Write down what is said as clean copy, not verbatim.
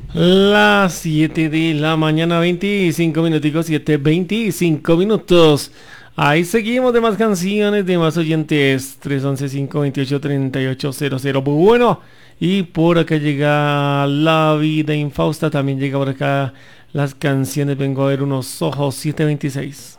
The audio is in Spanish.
Las 7 de la mañana, 25 minuticos, 7:25 minutos. Ahí seguimos de más canciones, de más oyentes. 311-528-3800. Bueno, y por acá llega La Vida Infausta. También llega por acá las canciones. Vengo a ver unos ojos, 7:26.